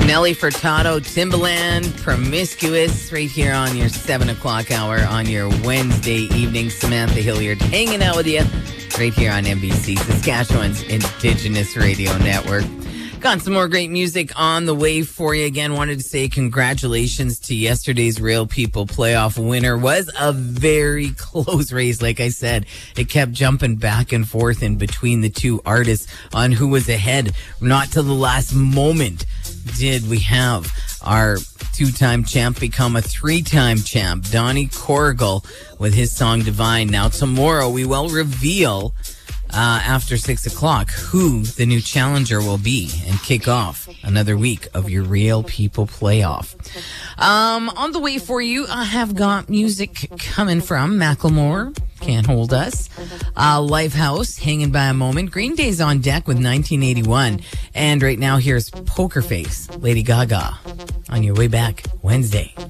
Nelly Furtado, Timbaland, Promiscuous, right here on your 7 o'clock hour on your Wednesday evening. Samantha Hilliard hanging out with you right here on NBC, Saskatchewan's Indigenous Radio Network. Got some more great music on the way for you. Again, wanted to say congratulations to yesterday's Real People playoff winner. Was a very close race. Like I said, it kept jumping back and forth in between the two artists on who was ahead. Not till the last moment did we have our two-time champ become a three-time champ. Donnie Corrigal with his song Divine. Now tomorrow we will reveal after 6 o'clock who the new challenger will be and kick off another week of your Real People playoff. On the way for you, I have got music coming from Macklemore, Can't Hold Us, Lifehouse, Hanging by a Moment, Green Day's on deck with 1981, and right now here's Poker Face, Lady Gaga, on your way back Wednesday.